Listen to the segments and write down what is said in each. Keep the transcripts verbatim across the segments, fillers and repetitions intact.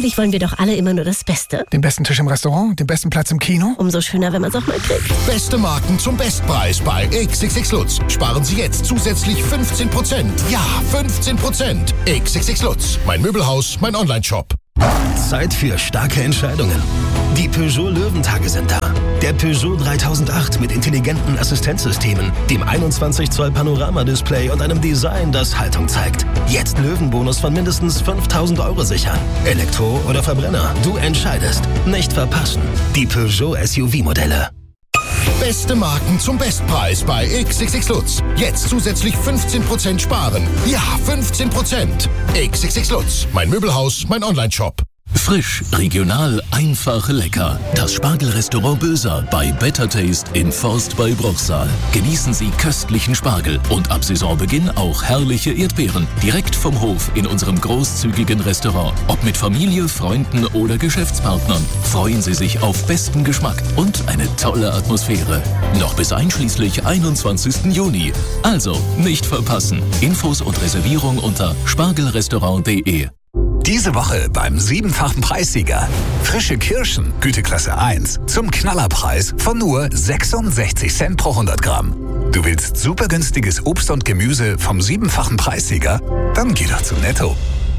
Eigentlich wollen wir doch alle immer nur das Beste. Den besten Tisch im Restaurant, den besten Platz im Kino. Umso schöner, wenn man es auch mal kriegt. Beste Marken zum Bestpreis bei X X X Lutz. Sparen Sie jetzt zusätzlich fünfzehn Prozent. Ja, fünfzehn Prozent. X X X Lutz. Mein Möbelhaus, mein Onlineshop. Zeit für starke Entscheidungen. Die Peugeot Löwentage sind da. Der Peugeot dreitausendacht mit intelligenten Assistenzsystemen, dem einundzwanzig Zoll Panoramadisplay und einem Design, das Haltung zeigt. Jetzt Löwenbonus von mindestens fünftausend Euro sichern. Elektro oder Verbrenner, du entscheidest. Nicht verpassen. Die Peugeot S U V-Modelle. Beste Marken zum Bestpreis bei X X X Lutz. Jetzt zusätzlich fünfzehn Prozent sparen. Ja, fünfzehn Prozent. X X X Lutz. Mein Möbelhaus, mein Onlineshop. Frisch, regional, einfach, lecker. Das Spargelrestaurant Böser bei Better Taste in Forst bei Bruchsal. Genießen Sie köstlichen Spargel und ab Saisonbeginn auch herrliche Erdbeeren. Direkt vom Hof in unserem großzügigen Restaurant. Ob mit Familie, Freunden oder Geschäftspartnern. Freuen Sie sich auf besten Geschmack und eine tolle Atmosphäre. Noch bis einschließlich einundzwanzigsten Juni. Also nicht verpassen. Infos und Reservierung unter spargelrestaurant punkt de. Diese Woche beim siebenfachen Preissieger. Frische Kirschen, Güteklasse eins, zum Knallerpreis von nur sechsundsechzig Cent pro hundert Gramm. Du willst super günstiges Obst und Gemüse vom siebenfachen Preissieger? Dann geh doch zu Netto.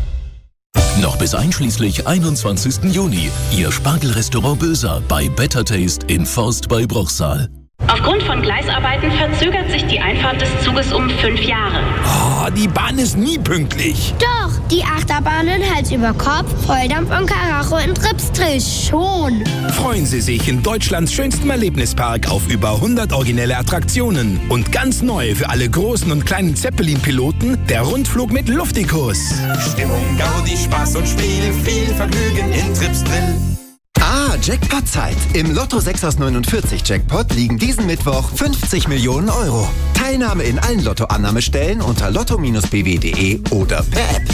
Noch bis einschließlich einundzwanzigsten Juni. Ihr Spargelrestaurant Böser bei Better Taste in Forst bei Bruchsal. Aufgrund von Gleisarbeiten verzögert sich die Einfahrt des Zuges um fünf Jahre. Oh, die Bahn ist nie pünktlich. Doch, die Achterbahnen Hals über Kopf, Volldampf und Karacho in Tripsdrill schon. Freuen Sie sich in Deutschlands schönstem Erlebnispark auf über hundert originelle Attraktionen. Und ganz neu für alle großen und kleinen Zeppelin-Piloten der Rundflug mit Luftikus. Stimmung, Gaudi, Spaß und Spiel, viel Vergnügen in Tripsdrill. Ah, Jackpot-Zeit. Im Lotto sechs aus neunundvierzig Jackpot liegen diesen Mittwoch fünfzig Millionen Euro. Teilnahme in allen Lottoannahmestellen unter lotto b w punkt de oder per App.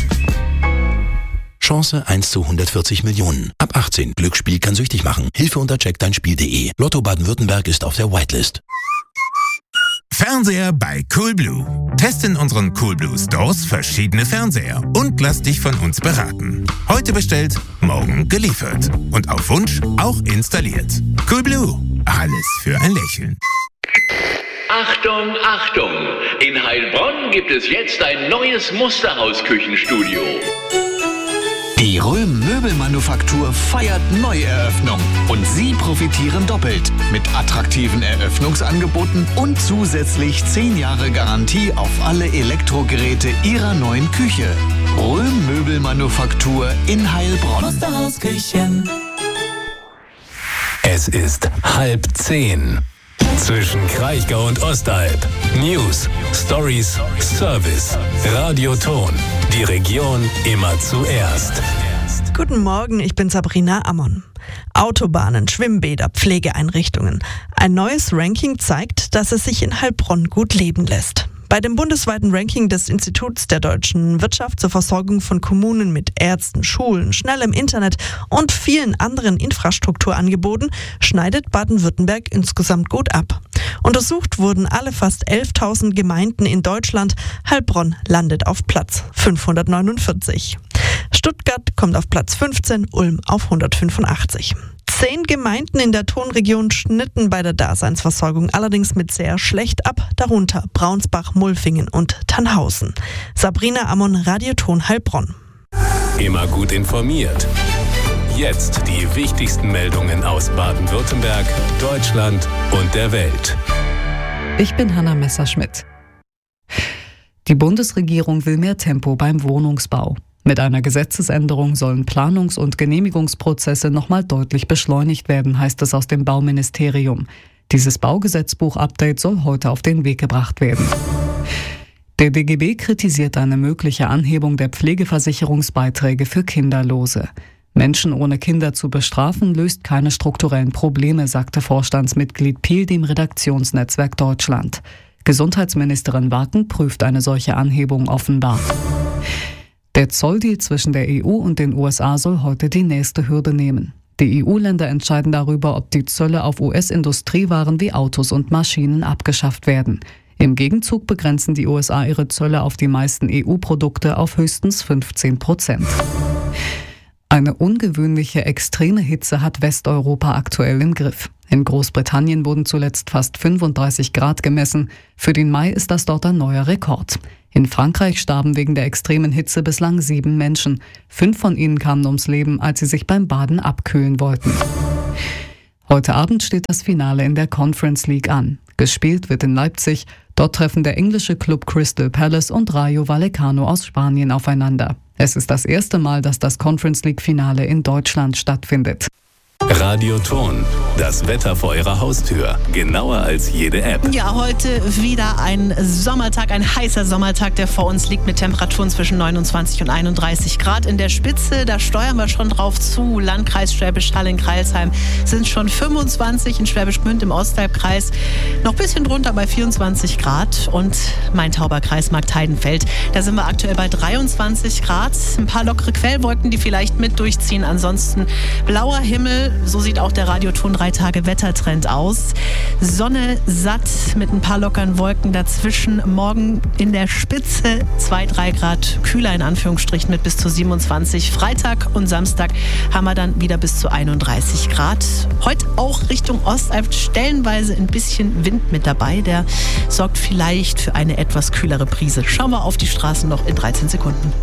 Chance eins zu hundertvierzig Millionen. Ab achtzehn. Glücksspiel kann süchtig machen. Hilfe unter check dein Spiel punkt de. Lotto Baden-Württemberg ist auf der Whitelist. Fernseher bei Coolblue. Teste in unseren Coolblue Stores verschiedene Fernseher und lass dich von uns beraten. Heute bestellt, morgen geliefert. Und auf Wunsch auch installiert. Coolblue. Alles für ein Lächeln. Achtung, Achtung! In Heilbronn gibt es jetzt ein neues Musterhaus-Küchenstudio. Die Röhm Möbelmanufaktur feiert Neueröffnung und Sie profitieren doppelt mit attraktiven Eröffnungsangeboten und zusätzlich zehn Jahre Garantie auf alle Elektrogeräte Ihrer neuen Küche. Röhm Möbelmanufaktur in Heilbronn. Musterhausküchen. Es ist halb zehn. Zwischen Kraichgau und Ostalb. News, Stories, Service, Radioton. Die Region immer zuerst. Guten Morgen, ich bin Sabrina Ammon. Autobahnen, Schwimmbäder, Pflegeeinrichtungen. Ein neues Ranking zeigt, dass es sich in Heilbronn gut leben lässt. Bei dem bundesweiten Ranking des Instituts der deutschen Wirtschaft zur Versorgung von Kommunen mit Ärzten, Schulen, schnellem Internet und vielen anderen Infrastrukturangeboten schneidet Baden-Württemberg insgesamt gut ab. Untersucht wurden alle fast elftausend Gemeinden in Deutschland. Heilbronn landet auf Platz fünfhundertneunundvierzig. Stuttgart kommt auf Platz fünfzehn, Ulm auf hundertfünfundachtzig. Zehn Gemeinden in der Tonregion schnitten bei der Daseinsversorgung allerdings mit sehr schlecht ab, darunter Braunsbach, Mulfingen und Tannhausen. Sabrina Ammon, Radioton Heilbronn. Immer gut informiert. Jetzt die wichtigsten Meldungen aus Baden-Württemberg, Deutschland und der Welt. Ich bin Hanna Messerschmidt. Die Bundesregierung will mehr Tempo beim Wohnungsbau. Mit einer Gesetzesänderung sollen Planungs- und Genehmigungsprozesse nochmal deutlich beschleunigt werden, heißt es aus dem Bauministerium. Dieses Baugesetzbuch-Update soll heute auf den Weg gebracht werden. Der D G B kritisiert eine mögliche Anhebung der Pflegeversicherungsbeiträge für Kinderlose. Menschen ohne Kinder zu bestrafen, löst keine strukturellen Probleme, sagte Vorstandsmitglied Piel dem Redaktionsnetzwerk Deutschland. Gesundheitsministerin Waken prüft eine solche Anhebung offenbar. Der Zolldeal zwischen der E U und den U S A soll heute die nächste Hürde nehmen. Die E U-Länder entscheiden darüber, ob die Zölle auf U S-Industriewaren wie Autos und Maschinen abgeschafft werden. Im Gegenzug begrenzen die U S A ihre Zölle auf die meisten E U-Produkte auf höchstens fünfzehn Prozent. Eine ungewöhnliche extreme Hitze hat Westeuropa aktuell im Griff. In Großbritannien wurden zuletzt fast fünfunddreißig Grad gemessen. Für den Mai ist das dort ein neuer Rekord. In Frankreich starben wegen der extremen Hitze bislang sieben Menschen. Fünf von ihnen kamen ums Leben, als sie sich beim Baden abkühlen wollten. Heute Abend steht das Finale in der Conference League an. Gespielt wird in Leipzig. Dort treffen der englische Club Crystal Palace und Rayo Vallecano aus Spanien aufeinander. Es ist das erste Mal, dass das Conference League-Finale in Deutschland stattfindet. Radioton, das Wetter vor Ihrer Haustür. Genauer als jede App. Ja, heute wieder ein Sommertag, ein heißer Sommertag, der vor uns liegt mit Temperaturen zwischen neunundzwanzig und einunddreißig Grad. In der Spitze, da steuern wir schon drauf zu. Landkreis Schwäbisch Hall in Crailsheim sind schon fünfundzwanzig, in Schwäbisch Gmünd im Ostalbkreis noch ein bisschen drunter bei vierundzwanzig Grad. Und Main-Tauber-Kreis Marktheidenfeld, da sind wir aktuell bei dreiundzwanzig Grad. Ein paar lockere Quellwolken, die vielleicht mit durchziehen. Ansonsten blauer Himmel. So sieht auch der Radioton drei Tage Wettertrend aus. Sonne satt mit ein paar lockeren Wolken dazwischen. Morgen in der Spitze zwei, drei Grad kühler in Anführungsstrichen mit bis zu siebenundzwanzig. Freitag und Samstag haben wir dann wieder bis zu einunddreißig Grad. Heute auch Richtung Ostalb stellenweise ein bisschen Wind mit dabei. Der sorgt vielleicht für eine etwas kühlere Brise. Schauen wir auf die Straßen noch in dreizehn Sekunden.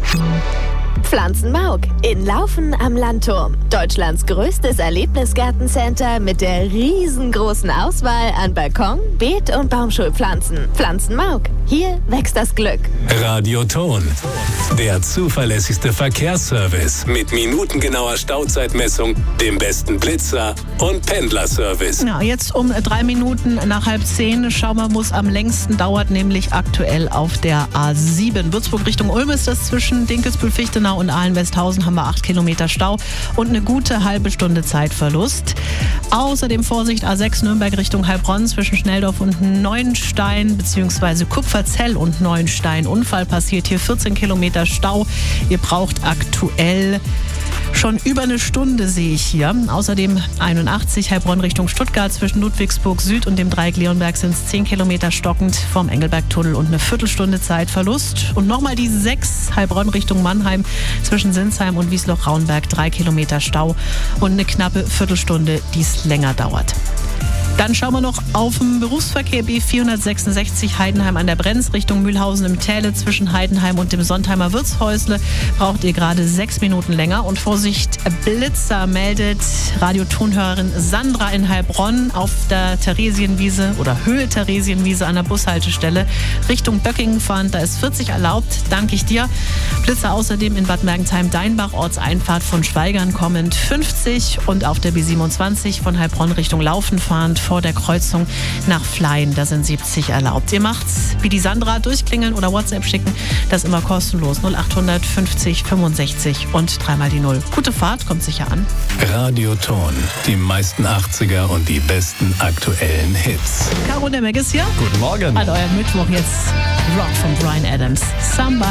Pflanzenmauk in Laufen am Landturm. Deutschlands größtes Erlebnisgartencenter mit der riesengroßen Auswahl an Balkon-, Beet- und Baumschulpflanzen. Pflanzenmauk, hier wächst das Glück. Radioton, der zuverlässigste Verkehrsservice mit minutengenauer Stauzeitmessung, dem besten Blitzer und Pendlerservice. Ja, jetzt um drei Minuten nach halb zehn. Schauen wir, wo es am längsten dauert, nämlich aktuell auf der A sieben. Würzburg Richtung Ulm ist das zwischen Dinkelsbühl-Fichtenau und Ahlen-Westhausen haben wir acht Kilometer Stau und eine gute halbe Stunde Zeitverlust. Außerdem Vorsicht A sechs Nürnberg Richtung Heilbronn zwischen Schnelldorf und Neuenstein bzw. Kupferzell und Neuenstein. Unfall passiert hier, vierzehn Kilometer Stau. Ihr braucht aktuell schon über eine Stunde, sehe ich hier. Außerdem einundachtzig Heilbronn Richtung Stuttgart zwischen Ludwigsburg Süd und dem Dreieck Leonberg sind es zehn Kilometer stockend vom Engelbergtunnel und eine Viertelstunde Zeitverlust. Und nochmal die sechs Heilbronn Richtung Mannheim zwischen Sinsheim und Wiesloch-Raunberg, drei Kilometer Stau und eine knappe Viertelstunde, die es länger dauert. Dann schauen wir noch auf den Berufsverkehr B vierhundertsechsundsechzig Heidenheim an der Brenz Richtung Mühlhausen im Täle zwischen Heidenheim und dem Sontheimer Wirtshäusle. Braucht ihr gerade sechs Minuten länger. Und Vorsicht, Blitzer meldet Radiotonhörerin Sandra in Heilbronn auf der Theresienwiese oder Höhe Theresienwiese an der Bushaltestelle Richtung Böckingen fahren. Da ist vierzig erlaubt, danke ich dir. Blitzer außerdem in Bad Mergentheim-Deinbach, Ortseinfahrt von Schweigern kommend fünfzig und auf der B siebenundzwanzig von Heilbronn Richtung Laufen fahrend vor der Kreuzung nach Fleien, da sind siebzig erlaubt. Ihr macht's wie die Sandra, durchklingeln oder WhatsApp schicken, das immer kostenlos. null achthundert fünfzig fünfundsechzig und dreimal die Null. Gute Fahrt, kommt sicher an. Radioton, die meisten achtziger und die besten aktuellen Hits. Caro der Meg ist hier. Guten Morgen. An eurem Mittwoch jetzt Rock von Bryan Adams. Somebody